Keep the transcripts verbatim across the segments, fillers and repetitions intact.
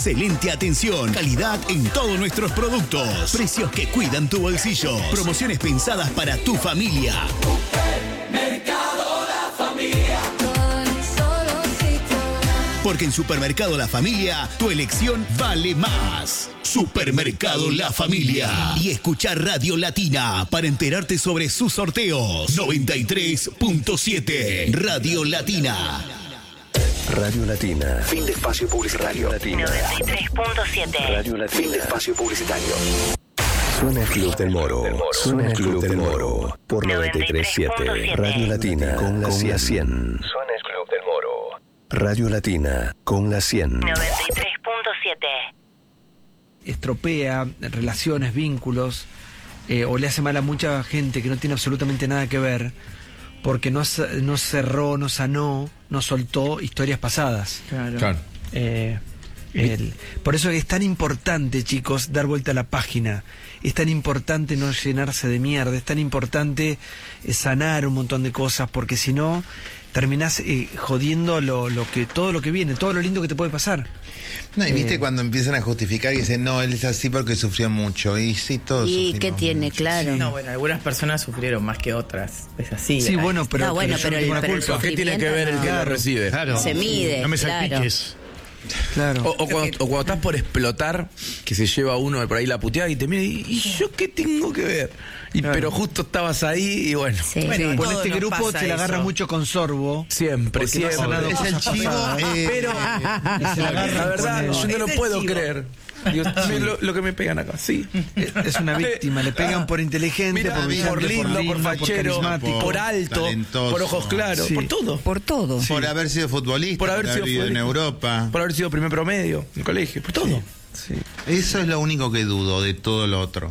Excelente atención, calidad en todos nuestros productos. Precios que cuidan tu bolsillo. Promociones pensadas para tu familia. Supermercado La Familia. Porque en Supermercado La Familia, tu elección vale más. Supermercado La Familia. Y escuchar Radio Latina para enterarte sobre sus sorteos. noventa y tres punto siete. Radio Latina. Radio Latina. Fin de espacio publicitario. Latina. noventa y tres punto siete. Radio Latina. Fin de espacio publicitario. Suena el Club del Moro. Suena el Club del Moro. Por noventa y tres punto siete. Radio Latina con la cien. Suena el Club del Moro. Radio Latina con la cien. noventa y tres punto siete. Estropea relaciones, vínculos, eh, o le hace mal a mucha gente que no tiene absolutamente nada que ver, porque no, no cerró, no sanó, no soltó historias pasadas. Claro. claro. Eh, el, por eso es tan importante, chicos, dar vuelta a la página. Es tan importante no llenarse de mierda. Es tan importante eh, sanar un montón de cosas, porque si no terminás eh, jodiendo lo, lo que, todo lo que viene, todo lo lindo que te puede pasar. No, y viste eh, cuando empiezan a justificar y dicen, no, él es así porque sufrió mucho. Y sí, todos ¿Y qué tiene? Mucho. Claro. Sí. No, bueno, algunas personas sufrieron más que otras. Es así. Sí, bueno, pero, no, bueno, pero, pero, yo no el, tengo pero la culpa. el ¿Qué tiene que ver el que no, lo recibe? Claro. se mide. No me claro. salpiques. Claro. O, o, cuando, o cuando estás por explotar, que se lleva uno por ahí la puteada y te mira y, ¿y yo qué tengo que ver? Y, Claro. Pero justo estabas ahí y bueno. Sí. Bueno, Sí, a bueno, todos este nos grupo pasa se la agarra eso. mucho con sorbo. Siempre, Porque no ha siempre. sanado Es el cosas chivo. pasadas. eh, Pero, Y se la agarran la verdad, con yo el- no lo Es el puedo chivo. creer. Digo, mira lo, lo que me pegan acá, sí. Es una víctima, le pegan por inteligente, Mirá, por por, brillante, lindo, por, por fachero, carismático. por alto, talentoso. por ojos claros, Sí. por todo. Por todo. por haber sido futbolista, Por haber sido vivido en futbolista. Europa. Por haber sido primer promedio en el colegio, por todo. Sí, Eso es lo único que dudo de todo lo otro.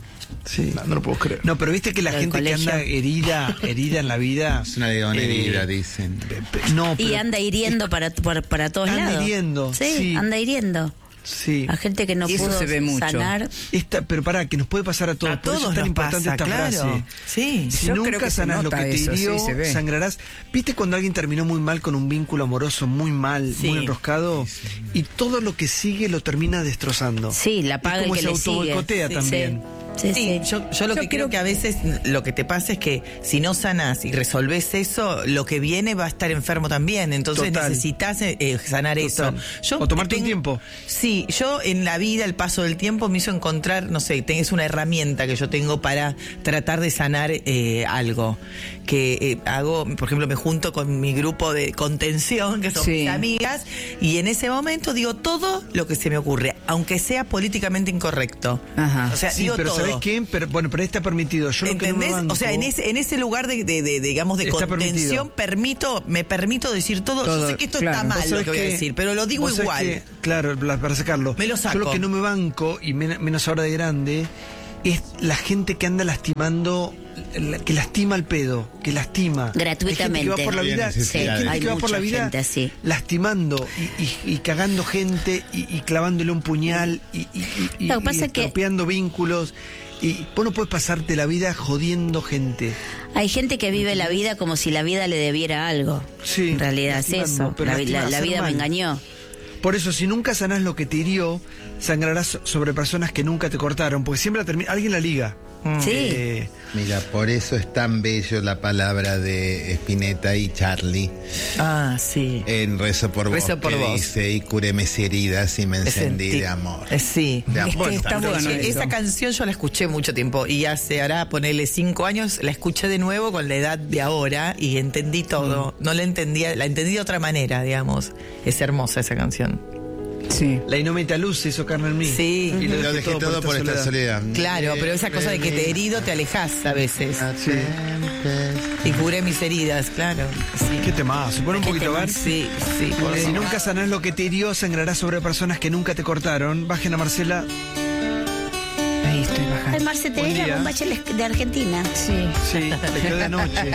sí. No, no lo puedo creer. No, pero viste que la Lo del gente que colegio. anda herida, herida en la vida. Es una leonerida, eh, dicen. No, Y pero anda hiriendo para, para, para todos Anda lados. hiriendo, Sí, sí. anda hiriendo. sí. A gente que no Y eso pudo se ve mucho. sanar. Esta, pero pará, que nos puede pasar a todos. A Por eso todos es tan nos importante pasa, esta claro. frase. Sí. Si Yo nunca creo que se sanás lo nota que te eso, sí, hirió, se ve. sangrarás. ¿Viste cuando alguien terminó muy mal con un vínculo amoroso, muy mal, Sí. muy enroscado? Y todo lo que sigue lo termina destrozando. Sí, la paga Es como el que se le sigue. autoboicotea Sí, también. Sí, sí. Sí, yo, yo lo Yo que creo creo que a veces lo que te pasa es que si no sanás y resolvés eso, lo que viene va a estar enfermo también. Entonces Total. necesitas eh, sanar Total. eso. Yo O tomarte un tengo- tiempo. Sí, yo en la vida, el paso del tiempo me hizo encontrar, no sé, te- es una herramienta que yo tengo para tratar de sanar eh, algo. Que eh, hago, por ejemplo, me junto con mi grupo de contención, que son Sí. mis amigas, y en ese momento digo todo lo que se me ocurre, aunque sea políticamente incorrecto. Ajá. O sea, Sí, digo pero todo. ¿sabés qué? Pero, bueno, pero está permitido. Yo lo que no me ¿Entendés? banco- O sea, en ese, en ese lugar de, de, de, digamos, de Está contención, permitido. permito, me permito decir todo. Todo, Yo sé que esto claro. está Vos mal lo sabés que voy a decir, pero lo digo vos sabés igual. que, claro, la- para sacarlo. Me lo saco. Yo lo que no me banco, y men- menos ahora de grande, es la gente que anda lastimando, la- que lastima al pedo, que lastima. Gratuitamente. Hay gente que va por la vida, Sí, hay gente hay que va por la mucha vida gente así. lastimando y, y- y cagando gente y, y clavándole un puñal y, y, y, Lo que y pasa es que- estropeando vínculos. Y vos no puedes pasarte la vida jodiendo gente. Hay gente que vive la vida como si la vida le debiera algo. Sí, En realidad es lastimando, eso. pero La, lastima, la- la hacer vida me mal. engañó. Por eso, si nunca sanás lo que te hirió, sangrarás sobre personas que nunca te cortaron, porque siempre la termi- alguien la liga. Sí. Eh, Mira, por eso es tan bello la palabra de Spinetta y Charlie Ah, sí. en Rezo por Vos, Rezo por que Vos. dice, y curé mis heridas y me encendí Sentí- de amor. Eh, Sí. De Es amor. que está bueno Sí, eso. esa canción yo la escuché mucho tiempo y hace ahora ponerle cinco años la escuché de nuevo con la edad de ahora y entendí todo. No la entendía, la entendí de otra manera, digamos. Es hermosa esa canción. Sí. la Inómita Luz se hizo carne en mí. Sí. Y Lo dejé todo por esta soledad. Claro, pero esa cosa de que te herido te alejas a veces. Y curé mis heridas, claro. Sí. Qué temazo. Se pone un Qué poquito a ver. Sí, sí. por Si favor. nunca sanás lo que te hirió, sangrarás sobre personas que nunca te cortaron. Bajen a Marcela. Ahí estoy bajando. Ay, Marce, Buen tenés la día. bombacha de Argentina. Sí. Sí, le quedó de anoche.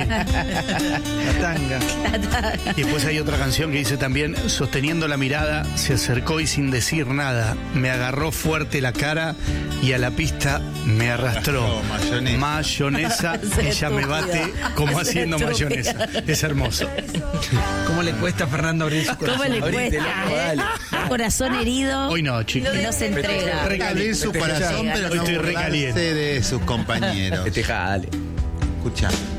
La tanga. Y después hay otra canción que dice también, sosteniendo la mirada, se acercó y sin decir nada, me agarró fuerte la cara y a la pista me arrastró. Oh, mayonesa. Mayonesa, ella me bate como haciendo mayonesa. Es hermoso. ¿Cómo le cuesta a Fernando abrir su corazón? ¿Cómo le Abrite, cuesta? loco, eh? dale. corazón herido Hoy no, chicos. que no se entrega. Abrir su corazón, pero Hoy no estoy burlarse recaliente. de sus compañeros. Festeja, dale. Escucha.